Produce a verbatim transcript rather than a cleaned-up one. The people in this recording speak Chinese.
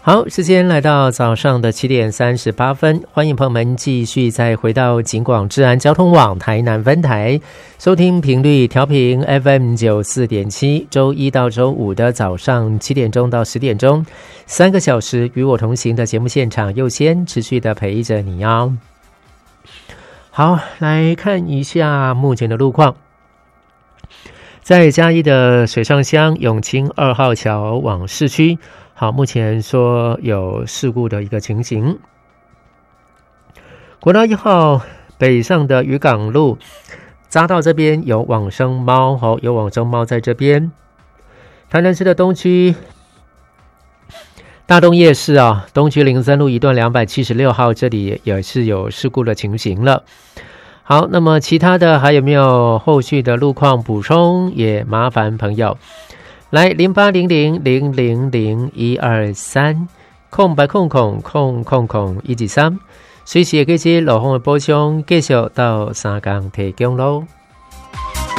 好，时间来到早上的七点三十八分，欢迎朋友们继续再回到警广治安交通网台南分台，收听频率调频 F M 九十四点七， 周一到周五的早上七点钟到十点钟，三个小时与我同行的节目现场，又先持续的陪着你哦。好，来看一下目前的路况。在嘉义的水上乡永清二号桥往市区，好，目前说有事故的一个情形。国道一号北上的渔港路匝道这边有往生猫，好，有往生猫在这边。台南市的东区大东夜市啊，东区林森路一段两百七十六号这里也是有事故的情形了。好，那么其他的还有没有后续的路况补充，也麻烦朋友来零八零零零零零一二三空白空空空空空一二三，随时也可以接老洪的补充，继续到三港提供咯。